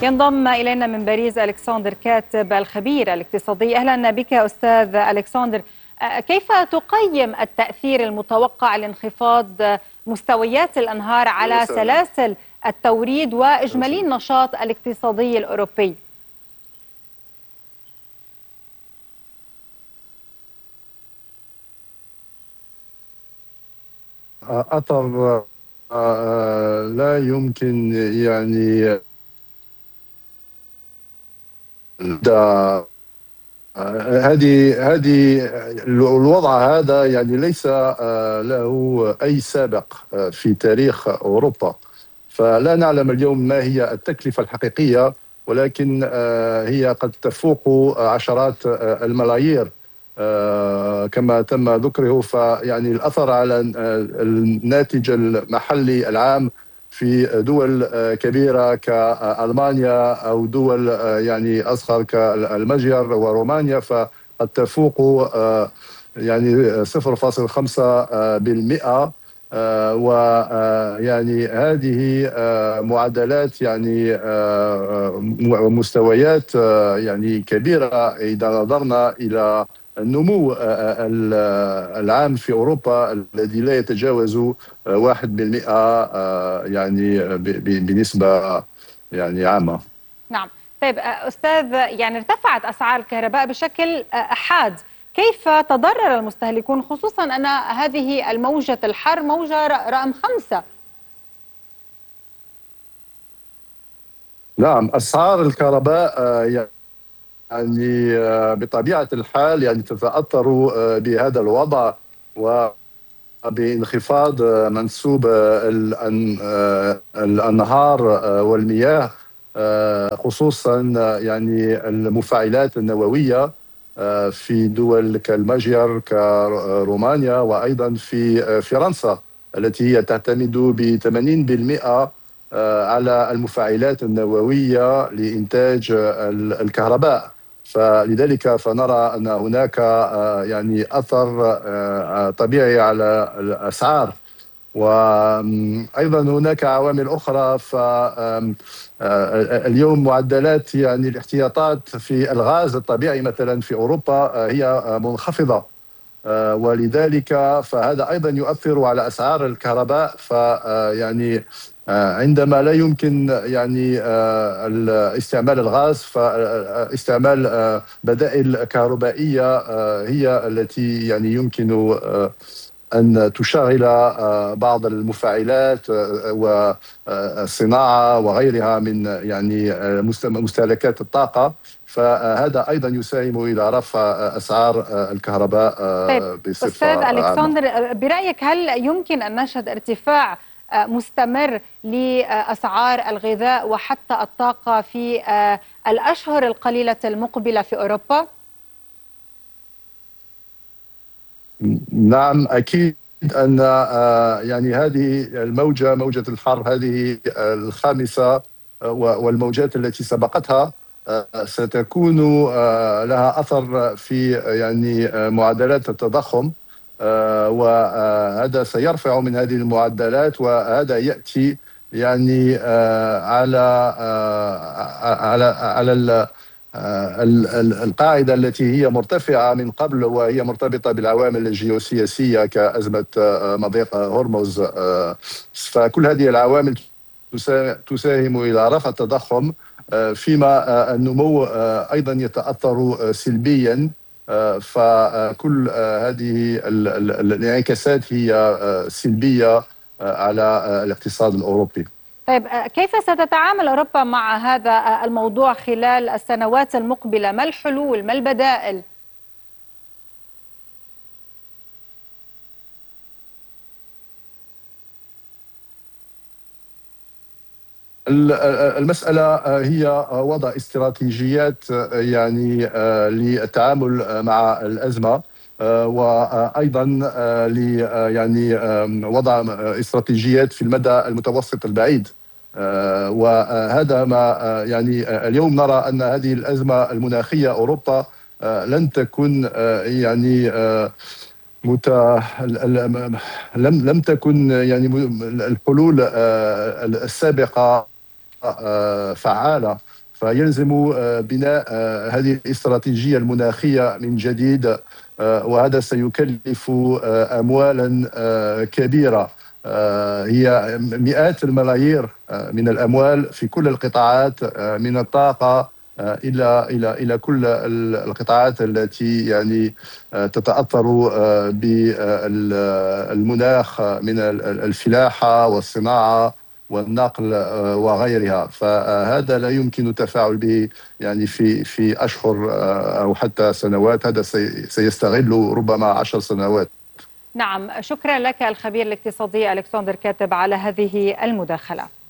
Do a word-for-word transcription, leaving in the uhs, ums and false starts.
ينضم إلينا من باريس ألكسندر كاتب الخبير الاقتصادي. أهلا بك أستاذ ألكسندر. كيف تقيم التأثير المتوقع لانخفاض مستويات الأنهار على سلاسل التوريد وإجمالي النشاط الاقتصادي الأوروبي؟ أثر لا يمكن يعني هذه هذه الوضع هذا يعني ليس له أي سابق في تاريخ أوروبا. فلا نعلم اليوم ما هي التكلفة الحقيقية، ولكن هي قد تفوق عشرات الملايير كما تم ذكره. فيعني الأثر على الناتج المحلي العام في دول كبيرة كألمانيا أو دول يعني أصغر كالمجر ورومانيا فقد تفوق يعني صفر فاصلة خمسة بالمئة. ويعني هذه معدلات يعني مستويات يعني كبيرة إذا نظرنا إلى النمو العام في أوروبا الذي لا يتجاوز واحد بالمئة يعني بنسبة يعني عامة. نعم. طيب أستاذ، يعني ارتفعت أسعار الكهرباء بشكل حاد، كيف تضرر المستهلكون، خصوصا أن هذه الموجة الحر موجة رقم خمسة؟ نعم، أسعار الكهرباء يعني بطبيعة الحال يعني تتأثر بهذا الوضع وبانخفاض منسوب الأنهار والمياه، خصوصا يعني المفاعلات النووية في دول كالمجر كرومانيا، وأيضا في فرنسا التي هي تعتمد ب ثمانين بالمئة على المفاعلات النووية لإنتاج الكهرباء. فلذلك فنرى أن هناك يعني أثر طبيعي على الأسعار. وأيضا هناك عوامل أخرى. فاليوم معدلات يعني الاحتياطات في الغاز الطبيعي مثلا في أوروبا هي منخفضة، ولذلك فهذا أيضا يؤثر على أسعار الكهرباء. فيعني عندما لا يمكن يعني استعمال الغاز، فاستعمال بدائل كهربائية هي التي يعني يمكن أن تشغل بعض المفاعلات والصناعة وغيرها من يعني مستهلكات الطاقة. فهذا أيضا يساهم إلى رفع أسعار الكهرباء. طيب بصفة أستاذ عامة، ألكسندر، برأيك هل يمكن أن نشهد ارتفاع مستمر لأسعار الغذاء وحتى الطاقة في الأشهر القليلة المقبلة في أوروبا؟ نعم أكيد أن يعني هذه الموجة، موجة الحر هذه الخامسة والموجات التي سبقتها ستكون لها أثر في يعني معدلات التضخم، وهذا سيرفع من هذه المعدلات. وهذا يأتي يعني على على على القاعدة التي هي مرتفعة من قبل، وهي مرتبطة بالعوامل الجيوسياسية كأزمة مضيق هرمز. فكل هذه العوامل تساهم إلى رفع التضخم، فيما النمو أيضا يتأثر سلبيا. فكل هذه الانعكاسات هي سلبية على الاقتصاد الأوروبي. طيب كيف ستتعامل أوروبا مع هذا الموضوع خلال السنوات المقبلة؟ ما الحلول؟ ما البدائل؟ المسألة هي وضع استراتيجيات يعني للتعامل مع الأزمة، وأيضا ل يعني وضع استراتيجيات في المدى المتوسط البعيد. وهذا ما يعني اليوم نرى أن هذه الأزمة المناخية أوروبا لن تكن يعني مت... لم لم تكن يعني الحلول السابقة فعالة. فيلزم بناء هذه الاستراتيجية المناخية من جديد، وهذا سيكلف أموالا كبيرة، هي مئات الملايير من الأموال في كل القطاعات، من الطاقة الى الى الى كل القطاعات التي يعني تتاثر بالمناخ من الفلاحه والصناعه والنقل وغيرها. فهذا لا يمكن التفاعل به يعني في في اشهر او حتى سنوات، هذا سيستغل ربما عشر سنوات. نعم، شكرا لك الخبير الاقتصادي ألكسندر كاتب على هذه المداخلة.